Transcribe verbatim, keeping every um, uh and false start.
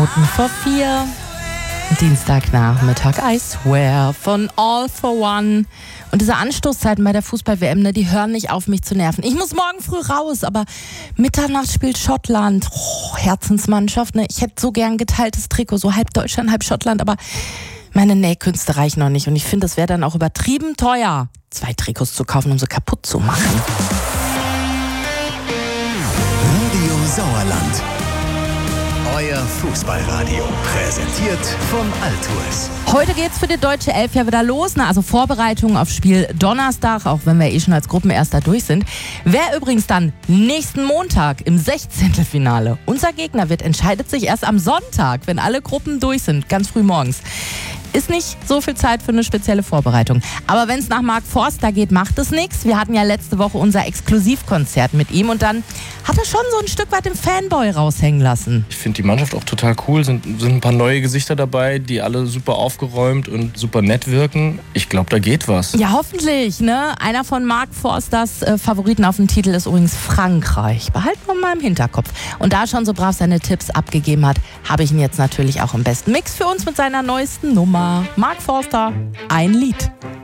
Minuten vor vier. Dienstagnachmittag, I swear, von All for One. Und diese Anstoßzeiten bei der Fußball-W M, ne, die hören nicht auf, mich zu nerven. Ich muss morgen früh raus, aber Mitternacht spielt Schottland. Oh, Herzensmannschaft, ne? Ich hätte so gern geteiltes Trikot, so halb Deutschland, halb Schottland, aber meine Nähkünste reichen noch nicht. Und ich finde, es wäre dann auch übertrieben teuer, zwei Trikots zu kaufen, um sie kaputt zu machen. Radio Sauerland. Euer Fußballradio, präsentiert von Altours. Heute geht's für die deutsche Elf ja wieder los, ne? Also Vorbereitungen auf Spiel Donnerstag, auch wenn wir eh schon als Gruppenerster durch sind. Wer übrigens dann nächsten Montag im Sechzehntelfinale unser Gegner wird, entscheidet sich erst am Sonntag, wenn alle Gruppen durch sind, ganz früh morgens. Ist nicht so viel Zeit für eine spezielle Vorbereitung. Aber wenn es nach Mark Forster geht, macht es nichts. Wir hatten ja letzte Woche unser Exklusivkonzert mit ihm und dann hat er schon so ein Stück weit den Fanboy raushängen lassen. Ich finde die Mannschaft auch total cool. Sind, sind ein paar neue Gesichter dabei, die alle super aufgeräumt und super nett wirken. Ich glaube, da geht was. Ja, hoffentlich. Ne? Einer von Mark Forsters äh, Favoriten auf dem Titel ist übrigens Frankreich. Behalten wir mal im Hinterkopf. Und da er schon so brav seine Tipps abgegeben hat, habe ich ihn jetzt natürlich auch im besten Mix für uns mit seiner neuesten Nummer. Mark Forster, ein Lied.